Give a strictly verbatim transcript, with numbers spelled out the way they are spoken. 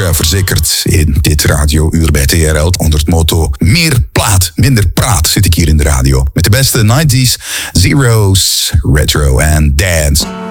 uh, verzekerd in dit radiouur bij T R L onder het motto meer plaat, minder praat zit ik hier in de radio. Met de beste nineties, zeros, retro en dance.